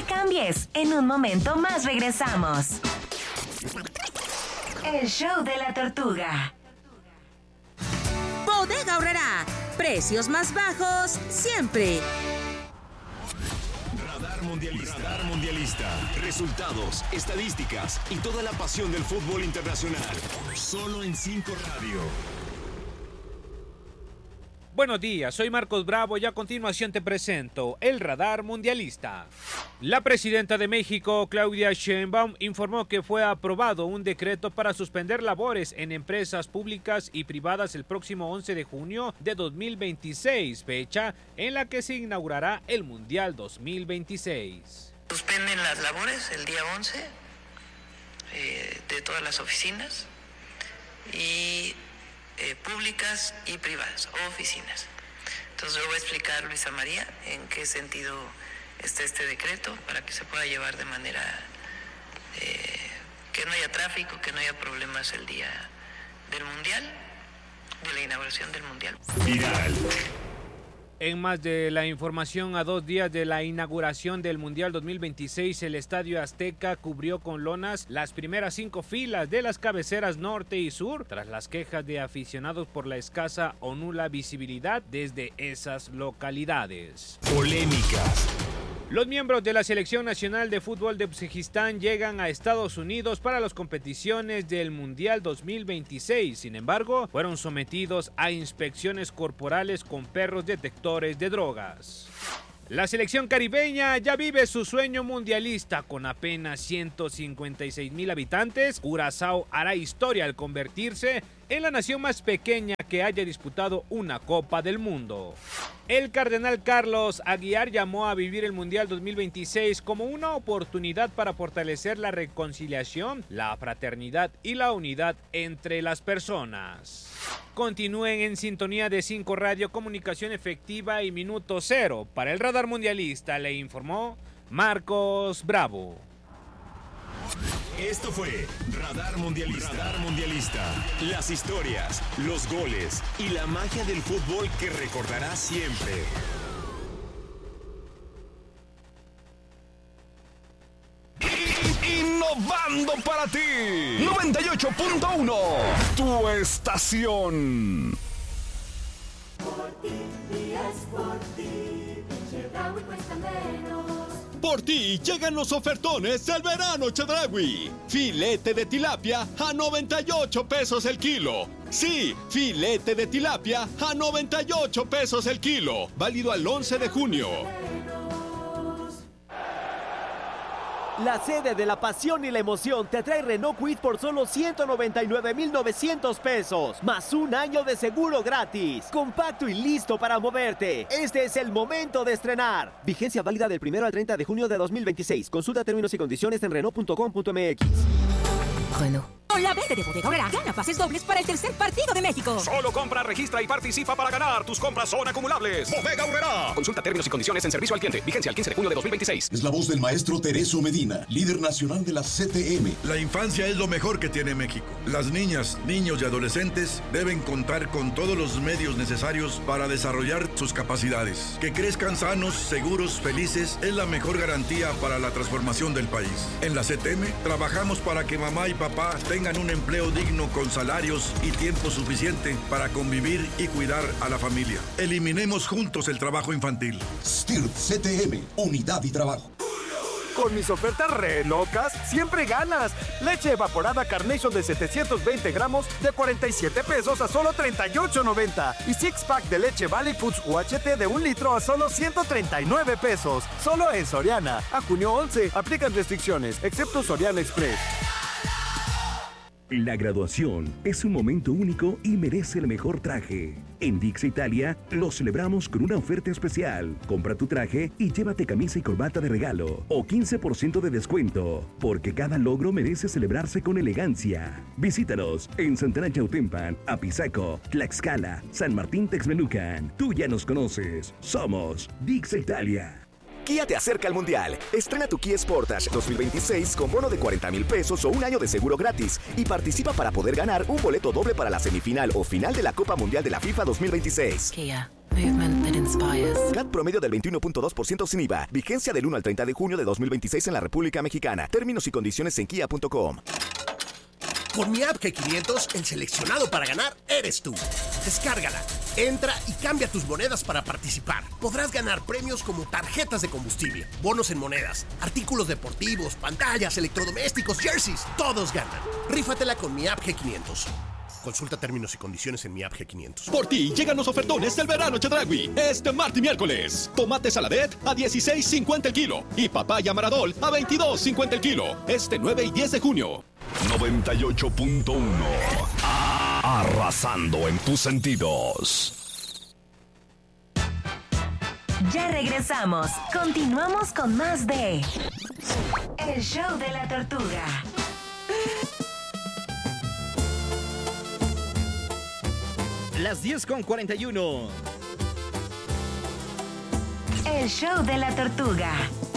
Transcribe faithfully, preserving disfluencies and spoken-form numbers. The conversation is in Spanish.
le cambies. En un momento más regresamos. El show de la tortuga. Bodega Aurrerá. Precios más bajos siempre. Radar Mundialista. Radar Mundialista. Resultados, estadísticas y toda la pasión del fútbol internacional. Solo en cinco Radio. Buenos días, soy Marcos Bravo y a continuación te presento el Radar Mundialista. La presidenta de México, Claudia Sheinbaum, informó que fue aprobado un decreto para suspender labores en empresas públicas y privadas el próximo once de junio de dos mil veintiséis, fecha en la que se inaugurará el Mundial dos mil veintiséis. Suspenden las labores el día once eh, de todas las oficinas y Eh, públicas y privadas, o oficinas. Entonces yo voy a explicar, Luisa María, en qué sentido está este decreto para que se pueda llevar de manera eh, que no haya tráfico, que no haya problemas el día del Mundial, de la inauguración del Mundial. Viral. En más de la información, a dos días de la inauguración del Mundial dos mil veintiséis, el Estadio Azteca cubrió con lonas las primeras cinco filas de las cabeceras norte y sur, tras las quejas de aficionados por la escasa o nula visibilidad desde esas localidades. Polémicas. Los miembros de la Selección Nacional de Fútbol de Uzbekistán llegan a Estados Unidos para las competiciones del Mundial dos mil veintiséis. Sin embargo, fueron sometidos a inspecciones corporales con perros detectores de drogas. La selección caribeña ya vive su sueño mundialista. Con apenas ciento cincuenta y seis mil habitantes, Curazao hará historia al convertirse en la nación más pequeña que haya disputado una Copa del Mundo. El cardenal Carlos Aguiar llamó a vivir el Mundial dos mil veintiséis como una oportunidad para fortalecer la reconciliación, la fraternidad y la unidad entre las personas. Continúen en sintonía de cinco Radio, comunicación efectiva y minuto cero. Para el Radar Mundialista le informó Marcos Bravo. Esto fue Radar Mundialista. Radar Mundialista. Las historias, los goles y la magia del fútbol que recordarás siempre. Innovando para ti. noventa y ocho punto uno. Tu estación. Por ti, y es por ti. Chedraui cuesta menos. Por ti llegan los ofertones del verano Chedraui. Filete de tilapia a noventa y ocho pesos el kilo. Sí, filete de tilapia a noventa y ocho pesos el kilo. Válido al once de junio. La sede de la pasión y la emoción te trae Renault Kwid por solo ciento noventa y nueve mil novecientos pesos, más un año de seguro gratis. Compacto y listo para moverte. Este es el momento de estrenar. Vigencia válida del primero al treinta de junio de dos mil veintiséis. Consulta términos y condiciones en Renault punto com punto m x. Renault. Con la venta de Bodega Aurrerá, gana pases dobles para el tercer partido de México. Solo compra, registra y participa para ganar. Tus compras son acumulables. Bodega Aurrerá. Consulta términos y condiciones en servicio al cliente. Vigencia al quince de junio de dos mil veintiséis. Es la voz del maestro Tereso Medina, líder nacional de la C T M. La infancia es lo mejor que tiene México. Las niñas, niños y adolescentes deben contar con todos los medios necesarios para desarrollar sus capacidades. Que crezcan sanos, seguros, felices es la mejor garantía para la transformación del país. En la C T M trabajamos para que mamá y papá tengan un empleo digno con salarios y tiempo suficiente para convivir y cuidar a la familia. Eliminemos juntos el trabajo infantil. S T I R T C T M, unidad y trabajo. Con mis ofertas re locas, siempre ganas. Leche evaporada Carnation de setecientos veinte gramos de cuarenta y siete pesos a solo treinta y ocho noventa. Y six pack de leche Valley Foods U H T de un litro a solo ciento treinta y nueve pesos. Solo en Soriana. A junio once, aplican restricciones, excepto Soriana Express. La graduación es un momento único y merece el mejor traje. En Dix Italia lo celebramos con una oferta especial. Compra tu traje y llévate camisa y corbata de regalo o quince por ciento de descuento, porque cada logro merece celebrarse con elegancia. Visítanos en Santana Chautempan, Apizaco, Tlaxcala, San Martín Texmelucan. Tú ya nos conoces. Somos Dix Italia. Kia te acerca al Mundial. Estrena tu Kia Sportage dos mil veintiséis con bono de cuarenta mil pesos o un año de seguro gratis y participa para poder ganar un boleto doble para la semifinal o final de la Copa Mundial de la FIFA dos mil veintiséis. Kia, movement that inspires. inspires. C A T promedio del veintiuno punto dos por ciento sin I V A. Vigencia del uno al treinta de junio de dos mil veintiséis en la República Mexicana. Términos y condiciones en kia punto com. Con mi app G quinientos, el seleccionado para ganar eres tú. Descárgala, entra y cambia tus monedas para participar. Podrás ganar premios como tarjetas de combustible, bonos en monedas, artículos deportivos, pantallas, electrodomésticos, jerseys. Todos ganan. Rífatela con mi app G quinientos. Consulta términos y condiciones en mi app G quinientos. Por ti llegan los ofertones del verano Chedraui. Este martes y miércoles. Tomate saladet a dieciséis cincuenta el kilo. Y papaya maradol a veintidós cincuenta el kilo. Este nueve y diez de junio. noventa y ocho punto uno. Arrasando en tus sentidos. Ya regresamos. Continuamos con más de El Show de la Tortuga. Las diez con cuarenta y uno. El Show de la Tortuga.